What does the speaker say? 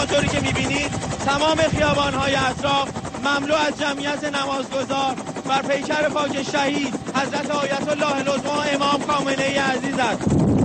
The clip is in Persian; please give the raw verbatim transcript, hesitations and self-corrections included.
همانطوری که میبینید تمام خیابان‌های اطراف مملو از جمعیت نمازگزار بر پیکر پاک شهید حضرت آیت الله العظما امام خامنه‌ای عزیز است.